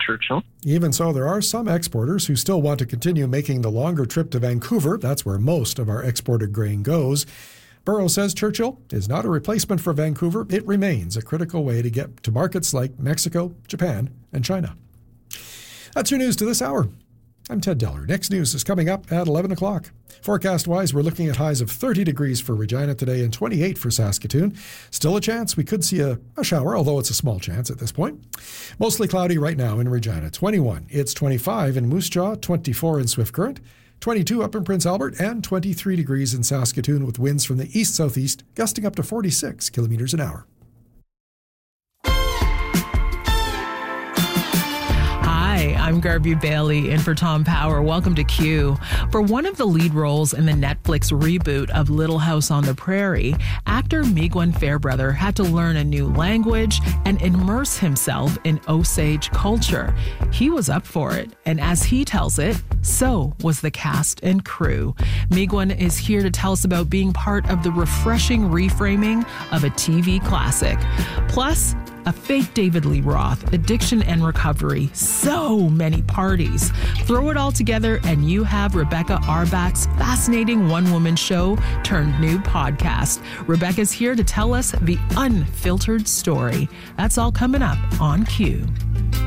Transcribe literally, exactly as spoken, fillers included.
Churchill. Even so, there are some exporters who still want to continue making the longer trip to Vancouver. That's where most of our exported grain goes. Burrows says Churchill is not a replacement for Vancouver. It remains a critical way to get to markets like Mexico, Japan, and China. That's your news to this hour. I'm Ted Deller. Next news is coming up at eleven o'clock. Forecast-wise, we're looking at highs of thirty degrees for Regina today and twenty-eight for Saskatoon. Still a chance we could see a, a shower, although it's a small chance at this point. Mostly cloudy right now in Regina. twenty-one. It's twenty-five in Moose Jaw, twenty-four in Swift Current, twenty-two up in Prince Albert, and twenty-three degrees in Saskatoon with winds from the east-southeast gusting up to forty-six kilometers an hour. Hi, I'm Garvey Bailey in for Tom Power. Welcome to Q. For one of the lead roles in the Netflix reboot of Little House on the Prairie, actor Miguel Fairbrother had to learn a new language and immerse himself in Osage culture. He was up for it, and as he tells it, so was the cast and crew. Miguel is here to tell us about being part of the refreshing reframing of a T V classic. Plus, a fake David Lee Roth, addiction and recovery, so many parties. Throw it all together and you have Rebecca Arbach's fascinating one-woman show turned new podcast. Rebecca's here to tell us the unfiltered story. That's all coming up on Q.